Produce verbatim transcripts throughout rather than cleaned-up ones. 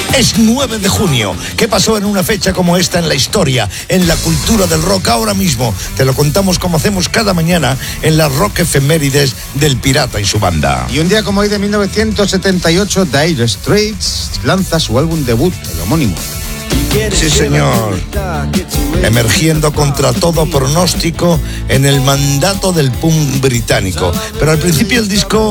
Es nueve de junio. ¿Qué pasó en una fecha como esta en la historia, en la cultura del rock ahora mismo? Te lo contamos como hacemos cada mañana en las rock efemérides del Pirata y su banda. Y un día como hoy de mil novecientos setenta y ocho, Dire Straits lanza su álbum debut, el homónimo. Sí, señor. Emergiendo contra todo pronóstico en el mandato del punk británico. Pero al principio el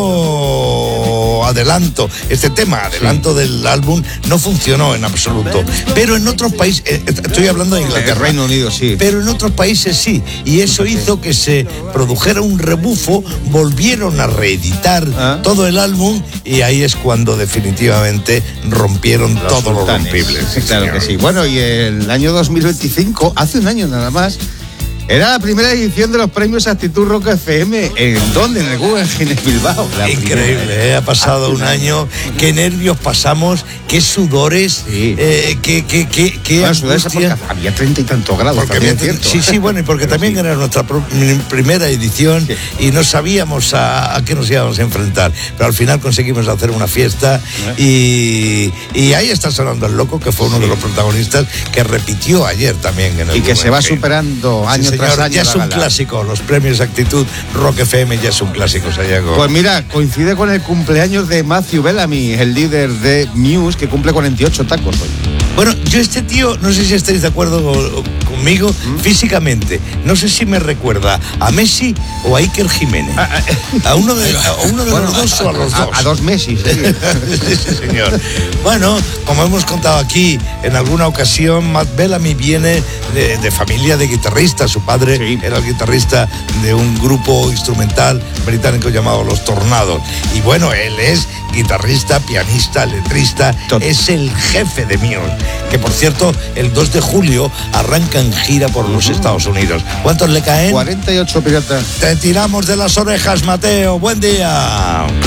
disco adelanto, este tema adelanto sí. del álbum no funcionó en absoluto. Pero en otros países, estoy hablando de Inglaterra, el Reino Unido sí. Pero en otros países sí. Y eso hizo que se produjera un rebufo, volvieron a reeditar ¿Ah? todo el álbum y ahí es cuando definitivamente rompieron los todos sultanes. Los rompibles. Sí, claro señor. Que sí. Bueno, y el año dos mil veinticinco, hace un año nada más, era la primera edición de los premios Actitud Rock F M. ¿En dónde? En el Guggenheim Bilbao. Increíble, ¿eh? Ha pasado un año. Qué nervios pasamos, qué sudores, sí. eh, qué, qué, qué, qué bueno, sudores porque había treinta y tantos grados. Porque había, cierto. Sí, sí, bueno, y porque Pero también sí. era nuestra primera edición sí. y no sabíamos a, a qué nos íbamos a enfrentar. Pero al final conseguimos hacer una fiesta y, y ahí está sonando El Loco, que fue uno sí. de los protagonistas que repitió ayer también en el Y que se va superando años. Sí, señor, ya es un clásico, los premios Actitud Rock F M ya son clásicos, Sayago. Pues mira, coincide con el cumpleaños de Matthew Bellamy, el líder de Muse, que cumple cuarenta y ocho tacos hoy. Bueno, yo este tío, no sé si estáis de acuerdo conmigo, ¿Mm? físicamente, no sé si me recuerda a Messi o a Iker Jiménez. A uno de, a uno de bueno, los dos a, o a los dos. A, a dos Messi, sí. sí, sí, señor. Bueno, como hemos contado aquí en alguna ocasión, Matt Bellamy viene de, de familia de guitarristas. Su padre sí. era el guitarrista de un grupo instrumental británico llamado Los Tornados. Y bueno, él es guitarrista, pianista, letrista, Todo. es el jefe de Muse, que por cierto, el dos de julio arranca en gira por los uh-huh. Estados Unidos. ¿Cuántos le caen? cuarenta y ocho, pirata. Te tiramos de las orejas, Mateo. Buen día.